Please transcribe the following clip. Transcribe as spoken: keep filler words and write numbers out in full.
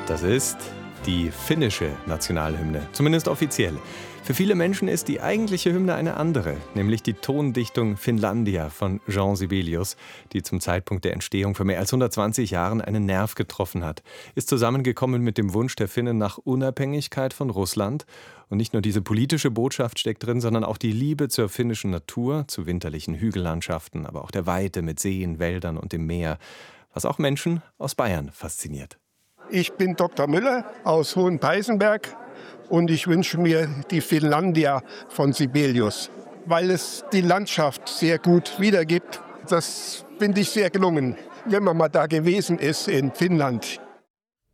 Das ist die finnische Nationalhymne, zumindest offiziell. Für viele Menschen ist die eigentliche Hymne eine andere, nämlich die Tondichtung Finlandia von Jean Sibelius, die zum Zeitpunkt der Entstehung vor mehr als hundertzwanzig Jahren einen Nerv getroffen hat. Ist zusammengekommen mit dem Wunsch der Finnen nach Unabhängigkeit von Russland. Und nicht nur diese politische Botschaft steckt drin, sondern auch die Liebe zur finnischen Natur, zu winterlichen Hügellandschaften, aber auch der Weite mit Seen, Wäldern und dem Meer, was auch Menschen aus Bayern fasziniert. Ich bin Doktor Müller aus Hohenpeißenberg und ich wünsche mir die Finlandia von Sibelius, weil es die Landschaft sehr gut wiedergibt. Das finde ich sehr gelungen, wenn man mal da gewesen ist in Finnland.